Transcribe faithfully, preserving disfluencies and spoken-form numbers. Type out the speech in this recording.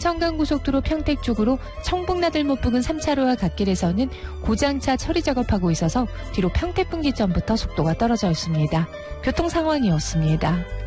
청강고속도로 평택 쪽으로 청북나들목 부근 삼 차로와 갓길에서는 고장차 처리 작업하고 있어서 뒤로 평택분기점부터 속도가 떨어져 있습니다. 교통 상황이었습니다.